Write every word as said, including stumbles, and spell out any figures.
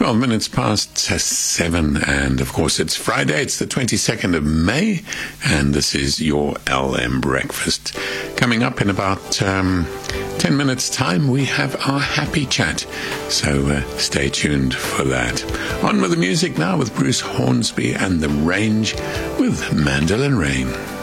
twelve minutes past seven, and of course it's Friday, it's the twenty-second of May, and this is your L M Breakfast. Coming up in about um, ten minutes' time, we have our happy chat, so uh, stay tuned for that. On with the music now with Bruce Hornsby and The Range with Mandolin Rain.